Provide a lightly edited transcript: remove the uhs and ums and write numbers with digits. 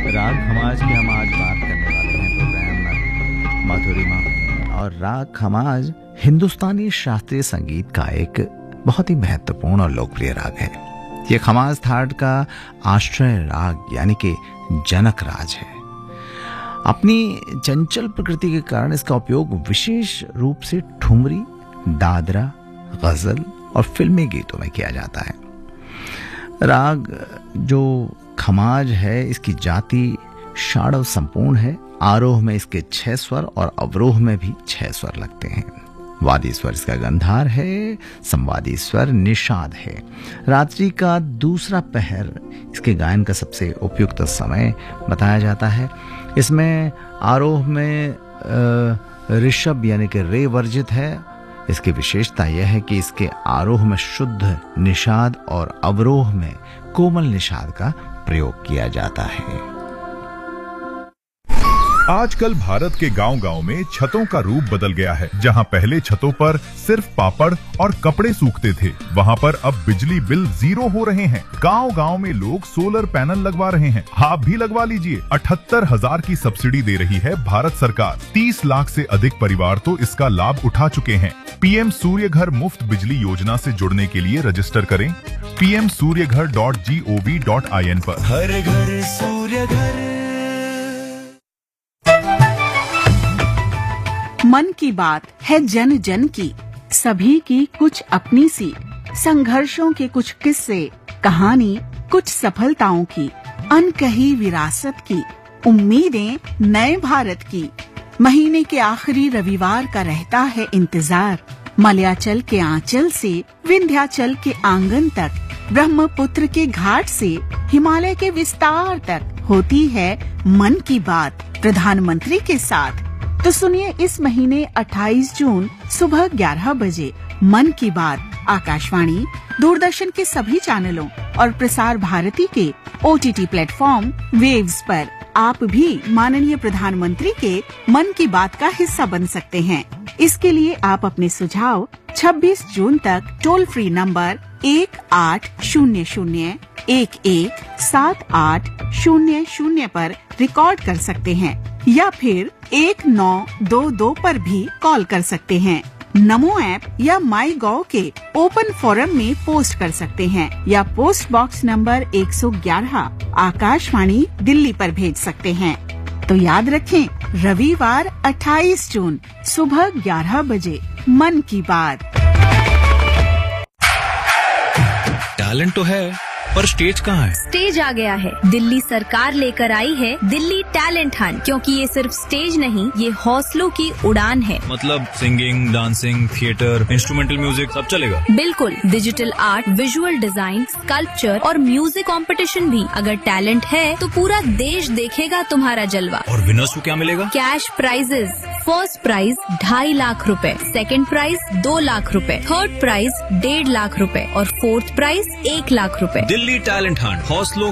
राग खमाज की हम आज बात करने वाले हैं प्रोग्राम मधुरिमा में। और राग खमाज हिंदुस्तानी शास्त्रीय संगीत का एक बहुत ही महत्वपूर्ण और लोकप्रिय राग है। ये खमाज थाट का आश्रय राग यानी कि जनक राज है। अपनी चंचल प्रकृति के कारण इसका उपयोग विशेष रूप से ठुमरी, दादरा, गजल और फिल्मी गीतों में किया जाता है। राग जो खमाज है इसकी जाति षाडव संपूर्ण है। आरोह में इसके 6 स्वर और अवरोह में भी 6 स्वर लगते हैं। वादी स्वर इसका गंधार है, संवादी स्वर निषाद है। रात्रि का दूसरा पहर इसके गायन का सबसे उपयुक्त समय बताया जाता है। इसमें आरोह में ऋषभ यानी कि रे वर्जित है। इसकी विशेषता यह है कि इसके आरोह में शुद्ध निषाद और अवरोह में कोमल निषाद का प्रयोग किया जाता है। आजकल भारत के गांव-गांव में छतों का रूप बदल गया है। जहां पहले छतों पर सिर्फ पापड़ और कपड़े सूखते थे, वहां पर अब बिजली बिल 0 हो रहे हैं। गांव-गांव में लोग सोलर पैनल लगवा रहे हैं। आप भी लगवा लीजिए। 78,000 की सब्सिडी दे रही है भारत सरकार। 30 लाख से अधिक परिवार तो इसका लाभ उठा चुके हैं। पीएम सूर्य घर मुफ्त बिजली योजना से जुड़ने के लिए रजिस्टर करें pmsuryaghar.gov.in पर। हर घर सूर्य घर। मन की बात है जन जन की, सभी की कुछ अपनी सी, संघर्षों के कुछ किस्से, कहानी कुछ सफलताओं की, अनकही विरासत की, उम्मीदें नए भारत की। महीने के आखिरी रविवार का रहता है इंतजार। मलयाचल के आंचल से विंध्याचल के आंगन तक, ब्रह्मपुत्र के घाट से हिमालय के विस्तार तक होती है मन की बात प्रधानमंत्री के साथ। तो सुनिए इस महीने 28 जून सुबह 11 बजे मन की बात आकाशवाणी, दूरदर्शन के सभी चैनलों और प्रसार भारती के OTT प्लेटफॉर्म वेव्स पर। आप भी माननीय प्रधानमंत्री के मन की बात का हिस्सा बन सकते हैं। इसके लिए आप अपने सुझाव 26 जून तक टोल फ्री नंबर 1800-117800 पर रिकॉर्ड कर सकते हैं या फिर 1922 पर भी कॉल कर सकते हैं। नमो ऐप या माई गॉव के ओपन फोरम में पोस्ट कर सकते हैं या post box number 111 Akashvani Delhi पर भेज सकते हैं। तो याद रखें, रविवार 28 जून सुबह 11 बजे मन की बात। टैलेंट तो है पर स्टेज कहाँ है? स्टेज आ गया है। दिल्ली सरकार लेकर आई है दिल्ली टैलेंट हंट, क्योंकि ये सिर्फ स्टेज नहीं, ये हौसलों की उड़ान है। मतलब singing, dancing, theatre, instrumental music सब चलेगा? बिल्कुल, digital art, visual design, sculpture और म्यूजिक कंपटीशन भी। अगर टैलेंट है तो पूरा देश देखेगा तुम्हारा जलवा। और विनर्स को क्या मिलेगा? Cash prices. First prize 2.5 lakh रुपए, सेकंड प्राइज 2 लाख रुपए, थर्ड प्राइज 1.5 लाख रुपए और फोर्थ प्राइज 1 लाख रुपए। दिल्ली टैलेंट हंट, हौसलों